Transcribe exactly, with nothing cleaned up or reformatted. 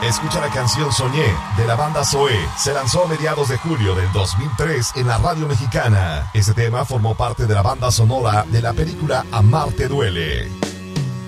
Escucha la canción Soñé de la banda Zoé. Se lanzó a mediados de julio del dos mil tres en la radio mexicana. Este tema formó parte de la banda sonora de la película Amarte Duele.